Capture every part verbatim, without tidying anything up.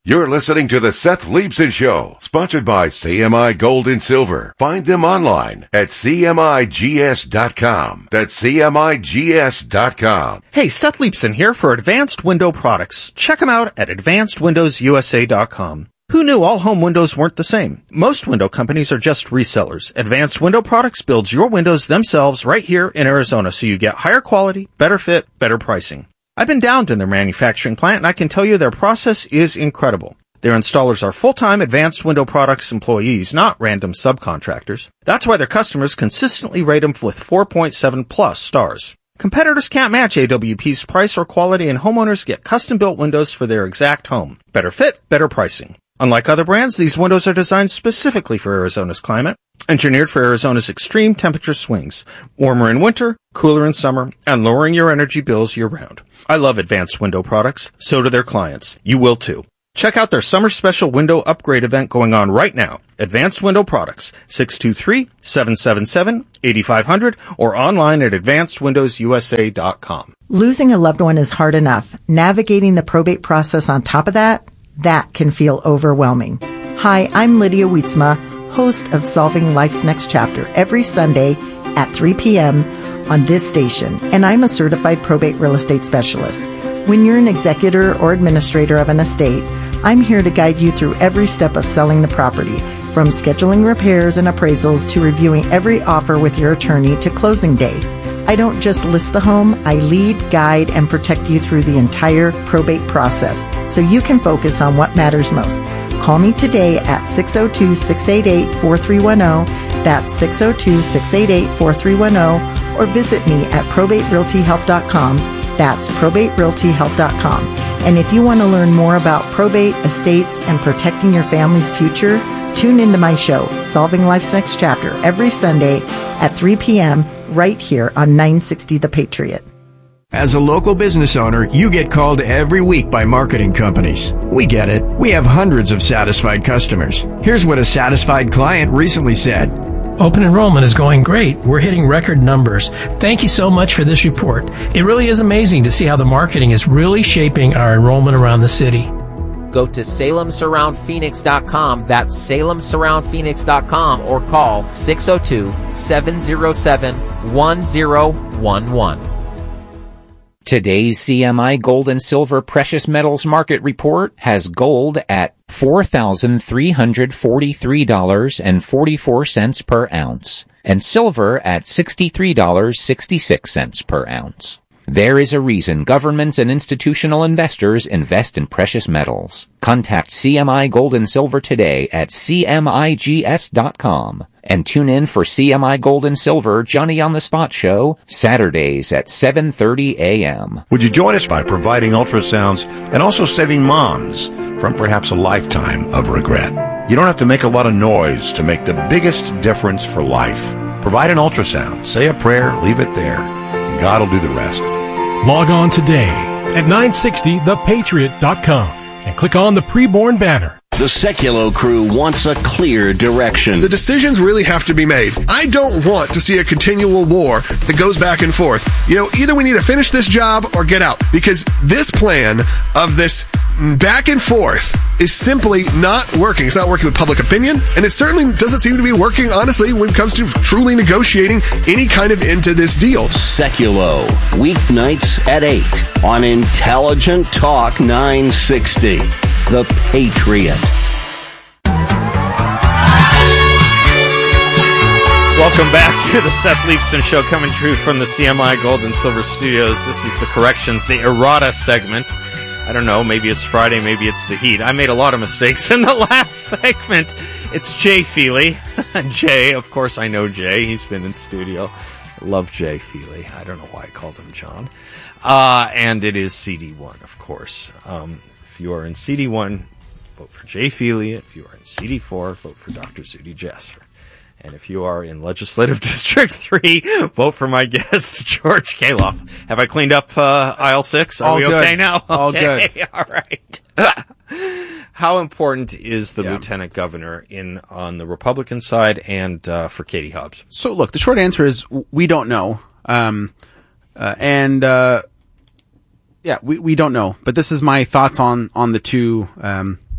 You're listening to the Seth Leibson Show, sponsored by C M I Gold and Silver. Find them online at C M I G S dot com. That's C M I G S dot com. Hey, Seth Leibson here for Advanced Window Products. Check them out at Advanced Windows U S A dot com. Who knew all home windows weren't the same? Most window companies are just resellers. Advanced Window Products builds your windows themselves right here in Arizona, so you get higher quality, better fit, better pricing. I've been down to their manufacturing plant, and I can tell you their process is incredible. Their installers are full-time Advanced Window Products employees, not random subcontractors. That's why their customers consistently rate them with four point seven plus stars. Competitors can't match A W P's price or quality, and homeowners get custom-built windows for their exact home. Better fit, better pricing. Unlike other brands, these windows are designed specifically for Arizona's climate, engineered for Arizona's extreme temperature swings, warmer in winter, cooler in summer, and lowering your energy bills year-round. I love Advanced Window Products. So do their clients. You will too. Check out their summer special window upgrade event going on right now. Advanced Window Products, six two three, seven seven seven, eight five zero zero, or online at Advanced Windows U S A dot com. Losing a loved one is hard enough. Navigating the probate process on top of that, that can feel overwhelming. Hi, I'm Lydia Wietzma, host of Solving Life's Next Chapter, every Sunday at three p.m. on this station, and I'm a certified probate real estate specialist. When you're an executor or administrator of an estate, I'm here to guide you through every step of selling the property, from scheduling repairs and appraisals to reviewing every offer with your attorney to closing day. I don't just list the home, I lead, guide, and protect you through the entire probate process so you can focus on what matters most. Call me today at six oh two, six eight eight, four three one zero. That's six oh two, six eight eight, four three one zero. Or visit me at probate realty help dot com. That's probate realty help dot com. And if you want to learn more about probate, estates, and protecting your family's future, tune into my show, Solving Life's Next Chapter, every Sunday at three p.m. right here on nine sixty The Patriot. As a local business owner, you get called every week by marketing companies. We get it. We have hundreds of satisfied customers. Here's what a satisfied client recently said. Open enrollment is going great. We're hitting record numbers. Thank you so much for this report. It really is amazing to see how the marketing is really shaping our enrollment around the city. Go to Salem Surround Phoenix dot com. That's Salem Surround Phoenix dot com, or call six oh two, seven oh seven, one oh one one. Today's C M I Gold and Silver Precious Metals Market Report has gold at four thousand three hundred forty-three dollars and forty-four cents per ounce, and silver at sixty-three dollars and sixty-six cents per ounce. There is a reason governments and institutional investors invest in precious metals. Contact C M I Gold and Silver today at C M I G S dot com. And tune in for C M I Gold and Silver Johnny on the Spot show, Saturdays at seven thirty a.m. Would you join us by providing ultrasounds and also saving moms from perhaps a lifetime of regret? You don't have to make a lot of noise to make the biggest difference for life. Provide an ultrasound, say a prayer, leave it there, and God will do the rest. Log on today at nine sixty the patriot dot com and click on the preborn banner. The Sekulow crew wants a clear direction. The decisions really have to be made. I don't want to see a continual war that goes back and forth. You know, either we need to finish this job or get out, because this plan of this back and forth is simply not working. It's not working with public opinion, and it certainly doesn't seem to be working, honestly, when it comes to truly negotiating any kind of end to this deal. Sekulow, weeknights at eight on Intelligent Talk nine sixty. The Patriot. Welcome back to the Seth Leibson Show, coming through from the C M I Gold and Silver Studios. This is the corrections, the errata segment. I don't know, maybe it's Friday, maybe it's the heat. I made a lot of mistakes in the last segment. It's Jay Feely. Jay, of course I know Jay. He's been in studio. Love Jay Feely. I don't know why I called him John. Uh, and it is C D one, of course. Um, if you are in C D one, vote for Jay Feely. If you are in C D four, vote for Doctor Zuhdi Jasser. And if you are in Legislative District three, vote for my guest, George Kaloff. Have I cleaned up uh, aisle six? Are All we good. okay now? Okay. All good. All right. How important is the yeah. lieutenant governor in on the Republican side and uh, for Katie Hobbs? So, look, the short answer is we don't know. Um, uh, and, uh, yeah, we, we don't know. But this is my thoughts on, on the two um,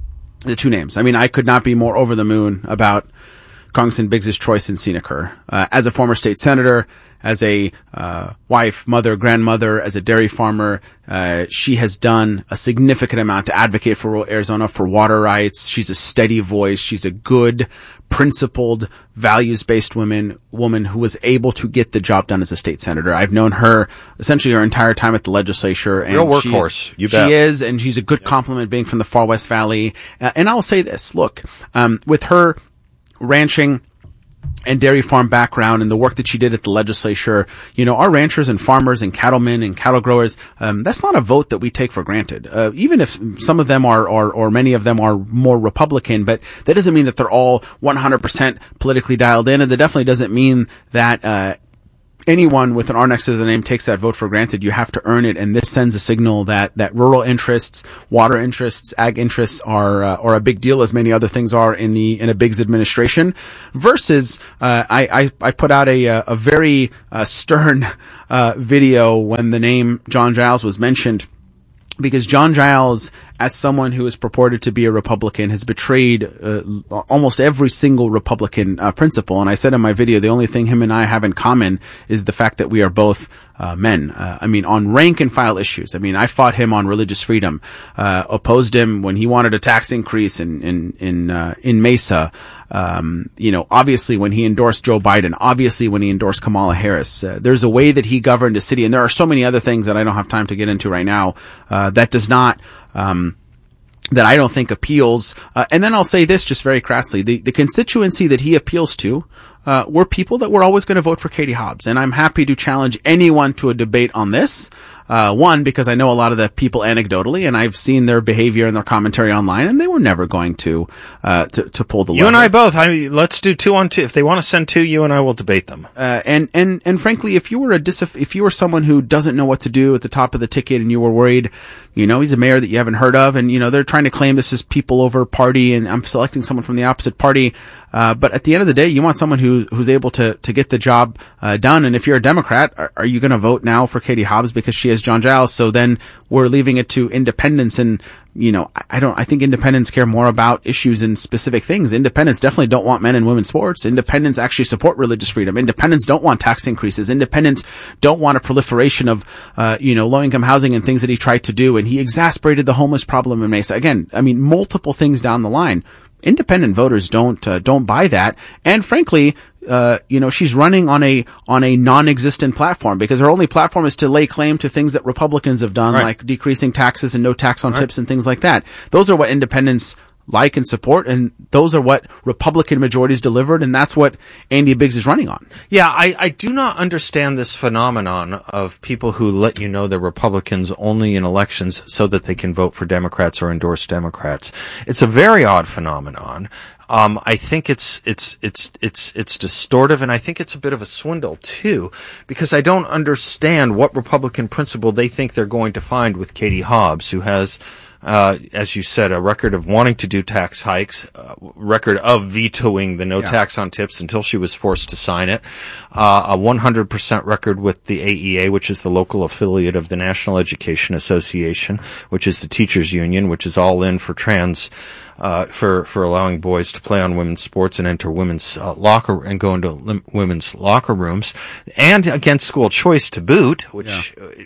the two names. I mean, I could not be more over the moon about Congressman Biggs' choice in Seneca. Uh, as a former state senator, as a uh, wife, mother, grandmother, as a dairy farmer, uh, she has done a significant amount to advocate for rural Arizona for water rights. She's a steady voice. She's a good, principled, values-based woman, woman who was able to get the job done as a state senator. I've known her essentially her entire time at the legislature. And real workhorse. You bet. She is, and she's a good yeah. compliment being from the Far West Valley. Uh, and I'll say this, look, um, with her ranching and dairy farm background and the work that she did at the legislature, you know, our ranchers and farmers and cattlemen and cattle growers, um, that's not a vote that we take for granted. Uh, even if some of them are, or, or many of them are more Republican, but that doesn't mean that they're all one hundred percent politically dialed in, and that definitely doesn't mean that, uh, anyone with an R next to the name takes that vote for granted. You have to earn it, and this sends a signal that that rural interests, water interests, ag interests are uh, are a big deal, as many other things are in the in a Biggs administration. Versus, uh, I, I I put out a a very uh, stern uh, video when the name John Giles was mentioned, because John Giles, as someone who is purported to be a Republican, has betrayed uh, almost every single Republican uh, principle. And I said in my video, the only thing him and I have in common is the fact that we are both uh, men. Uh, I mean, on rank and file issues. I mean, I fought him on religious freedom, uh, opposed him when he wanted a tax increase in in in uh, in Mesa. Um, you know, obviously when he endorsed Joe Biden, obviously when he endorsed Kamala Harris. Uh, there's a way that he governed a city, and there are so many other things that I don't have time to get into right now. Uh, that does not. Um, that I don't think appeals. Uh, and then I'll say this just very crassly. The, the constituency that he appeals to, uh, were people that were always going to vote for Katie Hobbs. And I'm happy to challenge anyone to a debate on this. Uh, one, because I know a lot of the people anecdotally, and I've seen their behavior and their commentary online, and they were never going to, uh, to, to pull the lever. You and I both. I mean, let's do two on two. If they want to send two, you and I will debate them. Uh, and, and, and frankly, if you were a dis, if you were someone who doesn't know what to do at the top of the ticket and you were worried, you know, he's a mayor that you haven't heard of, and, you know, they're trying to claim this is people over party, and I'm selecting someone from the opposite party. Uh, but at the end of the day, you want someone who, who's able to, to get the job, uh, done. And if you're a Democrat, are, are you going to vote now for Katie Hobbs because she has John Giles? So then we're leaving it to independents, and, you know, I don't, I think independents care more about issues and specific things. Independents definitely don't want men and women's sports. Independents actually support religious freedom. Independents don't want tax increases. Independents don't want a proliferation of, uh, you know, low-income housing and things that he tried to do. And he exacerbated the homeless problem in Mesa. Again, I mean, multiple things down the line. Independent voters don't, uh, don't buy that. And frankly, uh, you know, she's running on a, on a non-existent platform, because her only platform is to lay claim to things that Republicans have done, right, like decreasing taxes and no tax on right. tips and things like that. Those are what independents like and support, and those are what Republican majorities delivered, and that's what Andy Biggs is running on. Yeah, I, I do not understand this phenomenon of people who let you know they're Republicans only in elections so that they can vote for Democrats or endorse Democrats. It's a very odd phenomenon. Um, I think it's, it's, it's, it's, it's distortive, and I think it's a bit of a swindle too, because I don't understand what Republican principle they think they're going to find with Katie Hobbs, who has, Uh, as you said, a record of wanting to do tax hikes, a record of vetoing the no yeah. tax on tips until she was forced to sign it, uh, a one hundred percent record with the A E A, which is the local affiliate of the National Education Association, which is the teachers union, which is all in for trans, uh, for, for allowing boys to play on women's sports and enter women's, uh, locker, and go into lim- women's locker rooms, and against school choice to boot, which, yeah. uh,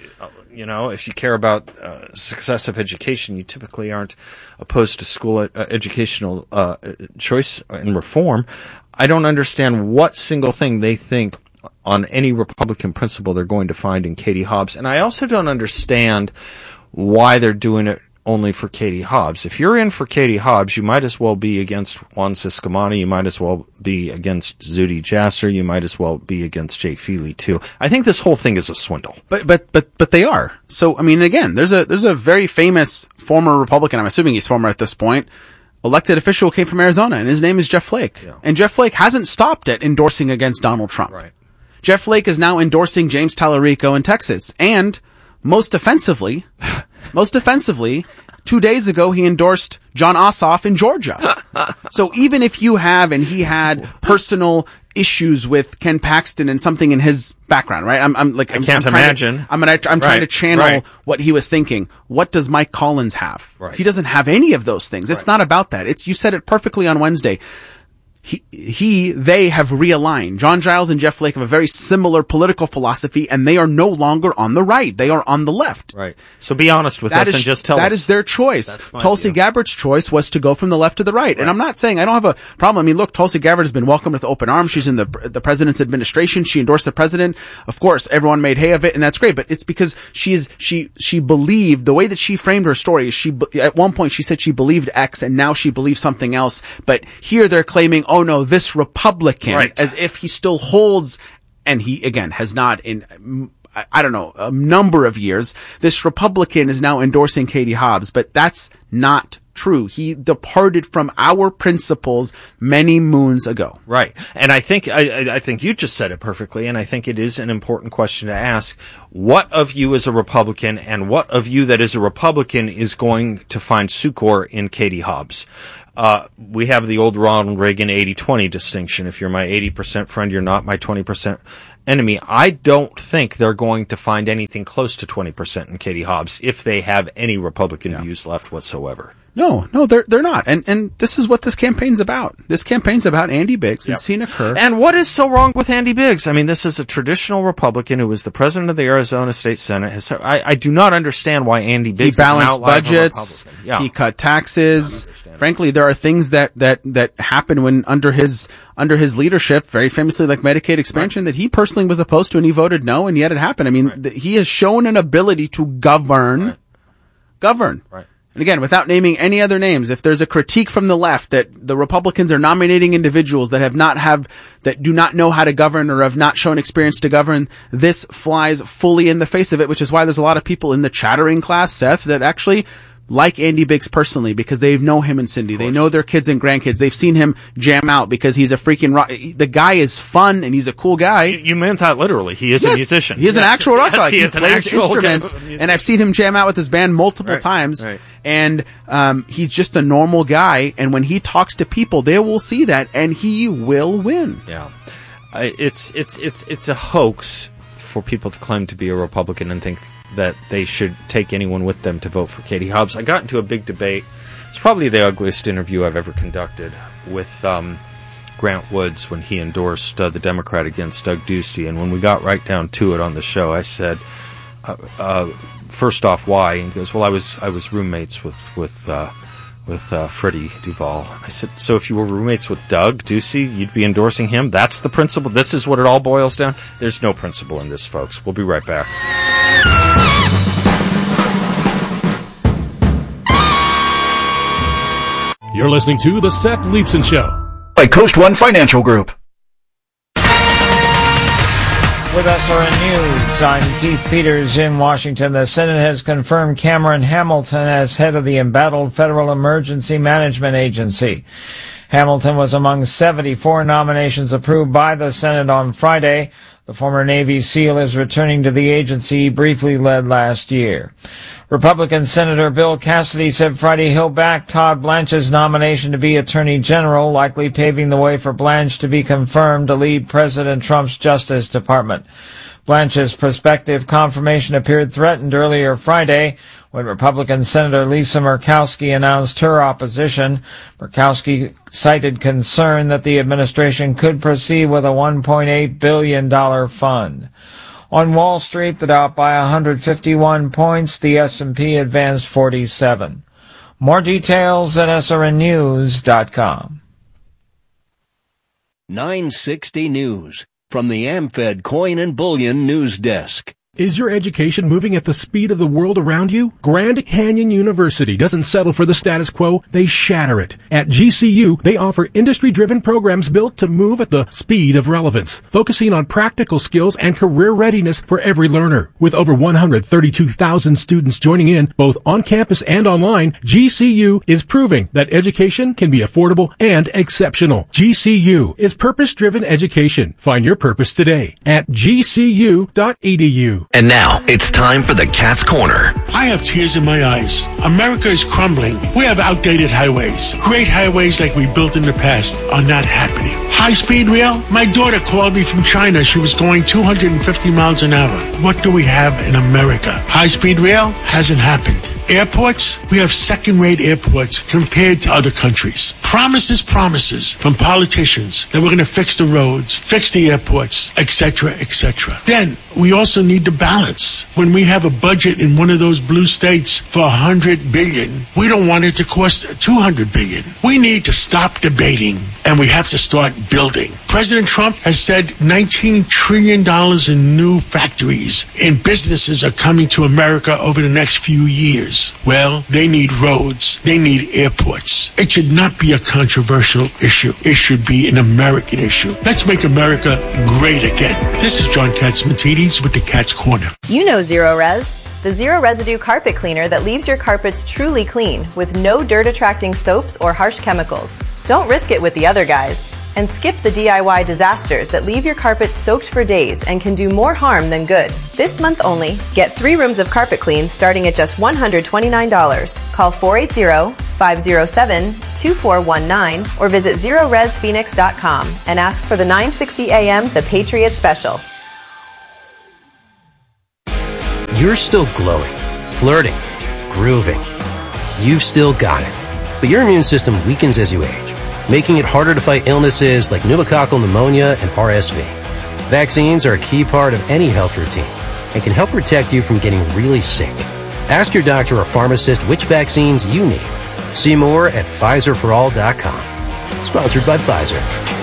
You know, if you care about uh, success of education, you typically aren't opposed to school uh, educational uh, choice and reform. I don't understand what single thing they think on any Republican principle they're going to find in Katie Hobbs. And I also don't understand why they're doing it only for Katie Hobbs. If you're in for Katie Hobbs, you might as well be against Juan Ciscomani. You might as well be against Zuhdi Jasser. You might as well be against Jay Feely too. I think this whole thing is a swindle. But, but, but, but they are. So, I mean, again, there's a, there's a very famous former Republican, I'm assuming he's former at this point, elected official who came from Arizona, and his name is Jeff Flake. Yeah. And Jeff Flake hasn't stopped at endorsing against Donald Trump. Right. Jeff Flake is now endorsing James Tallarico in Texas. And most offensively, most offensively, two days ago he endorsed John Ossoff in Georgia. So even if you have, and he had personal issues with Ken Paxton and something in his background, right? I'm, I'm like, I I'm, can't I'm imagine. To, I'm gonna, I'm trying right. to channel right. what he was thinking. What does Mike Collins have? Right. He doesn't have any of those things. It's right. not about that. It's, you said it perfectly on Wednesday. He, he, they have realigned. John Giles and Jeff Flake have a very similar political philosophy, and they are no longer on the right. They are on the left. Right. So be honest with that us is, and just tell that us. That is their choice. Tulsi view. Gabbard's choice was to go from the left to the right. right. And I'm not saying, I don't have a problem. I mean, look, Tulsi Gabbard has been welcomed with open arms. She's in the, the president's administration. She endorsed the president. Of course, everyone made hay of it, and that's great. But it's because she is, she, she believed, the way that she framed her story, she, at one point she said she believed X, and now she believes something else. But here they're claiming, oh no, this Republican, right. as if he still holds, and he, again, has not in, I don't know, a number of years, this Republican is now endorsing Katie Hobbs, but that's not true. He departed from our principles many moons ago. Right. And I think, I, I think you just said it perfectly, and I think it is an important question to ask. What of you is a Republican, and what of you that is a Republican is going to find succor in Katie Hobbs? Uh, we have the old Ronald Reagan eighty twenty distinction. If you're my eighty percent friend, you're not my twenty percent enemy. I don't think they're going to find anything close to twenty percent in Katie Hobbs if they have any Republican yeah. views left whatsoever. No, no, they're they're not. And and this is what this campaign's about. This campaign's about Andy Biggs and yep. Sina Kerr. And what is so wrong with Andy Biggs? I mean, this is a traditional Republican who was the president of the Arizona State Senate. His, I, I do not understand why Andy Biggs he balanced is an outlier budgets. Yeah. He cut taxes. Frankly, there are things that that that happen when under his under his leadership, very famously like Medicaid expansion, right. that he personally was opposed to, and he voted no, and yet it happened. I mean, right. th- he has shown an ability to govern, right. govern. Right. And again, without naming any other names, if there's a critique from the left that the Republicans are nominating individuals that have not have, that do not know how to govern or have not shown experience to govern, this flies fully in the face of it, which is why there's a lot of people in the chattering class, Seth, that actually like Andy Biggs personally because they know him and Cindy. They know their kids and grandkids. They've seen him jam out because he's a freaking rock. The guy is fun and he's a cool guy. You, you meant that literally. He is yes, a musician. He is yes. an actual rock star. Yes, he, he is plays an actual instruments, and I've seen him jam out with his band multiple right, times. Right. And um, he's just a normal guy. And when he talks to people, they will see that, and he will win. Yeah, I, it's it's it's it's a hoax for people to claim to be a Republican and think that they should take anyone with them to vote for Katie Hobbs. I got into a big debate. It's probably the ugliest interview I've ever conducted with um, Grant Woods when he endorsed uh, the Democrat against Doug Ducey. And when we got right down to it on the show, I said, uh, uh, first off, why? And he goes, well, I was I was roommates with with uh, with uh, Freddie Duvall. I said, so if you were roommates with Doug Ducey, you'd be endorsing him? That's the principle? This is what it all boils down? There's no principle in this, folks. We'll be right back. You're listening to The Seth Leibsohn Show by Coast One Financial Group. With S R N News, I'm Keith Peters in Washington. The Senate has confirmed Cameron Hamilton as head of the embattled Federal Emergency Management Agency. Hamilton was among seventy-four nominations approved by the Senate on Friday. The former Navy SEAL is returning to the agency he briefly led last year. Republican Senator Bill Cassidy said Friday he'll back Todd Blanche's nomination to be Attorney General, likely paving the way for Blanche to be confirmed to lead President Trump's Justice Department. Blanche's prospective confirmation appeared threatened earlier Friday when Republican Senator Lisa Murkowski announced her opposition. Murkowski cited concern that the administration could proceed with a one point eight billion dollars fund. On Wall Street, the Dow up by one hundred fifty-one points, the S and P advanced forty-seven. More details at S R N news dot com. nine sixty News from the AmFed Coin and Bullion News Desk. Is your education moving at the speed of the world around you? Grand Canyon University doesn't settle for the status quo, they shatter it. At G C U, they offer industry-driven programs built to move at the speed of relevance, focusing on practical skills and career readiness for every learner. With over one hundred thirty-two thousand students joining in, both on campus and online, G C U is proving that education can be affordable and exceptional. G C U is purpose-driven education. Find your purpose today at G C U dot E D U. you. And now, it's time for the Cat's Corner. I have tears in my eyes. America is crumbling. We have outdated highways. Great highways like we built in the past are not happening. High-speed rail? My daughter called me from China. She was going two hundred fifty miles an hour. What do we have in America? High-speed rail hasn't happened. Airports? We have second-rate airports compared to other countries. Promises, promises from politicians that we're going to fix the roads, fix the airports, et cetera, et cetera. Then we also need to balance. When we have a budget in one of those blue states for one hundred billion dollars, we don't want it to cost two hundred billion dollars. We need to stop debating, and we have to start building. President Trump has said nineteen trillion dollars in new factories and businesses are coming to America over the next few years. Well, they need roads. They need airports. It should not be a controversial issue. It should be an American issue. Let's make America great again. This is John Catsimatidis with the Cat's Corner. You know Zero Res, the zero residue carpet cleaner that leaves your carpets truly clean with no dirt-attracting soaps or harsh chemicals. Don't risk it with the other guys. And skip the D I Y disasters that leave your carpet soaked for days and can do more harm than good. This month only, get three rooms of carpet clean starting at just one hundred twenty-nine dollars. Call four eight zero, five zero seven, two four one nine or visit zero res phoenix dot com and ask for the nine sixty A M The Patriot Special. You're still glowing, flirting, grooving. You've still got it. But your immune system weakens as you age, making it harder to fight illnesses like pneumococcal pneumonia and R S V. Vaccines are a key part of any health routine and can help protect you from getting really sick. Ask your doctor or pharmacist which vaccines you need. See more at Pfizer for all dot com. Sponsored by Pfizer.